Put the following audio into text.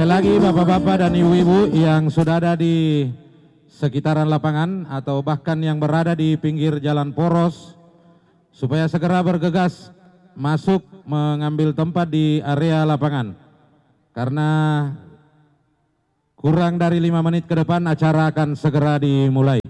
Sekali lagi bapak-bapak dan ibu-ibu yang sudah ada di sekitaran lapangan atau bahkan yang berada di pinggir jalan poros, supaya segera bergegas masuk mengambil tempat di area lapangan. Karena kurang dari 5 menit ke depan acara akan segera dimulai.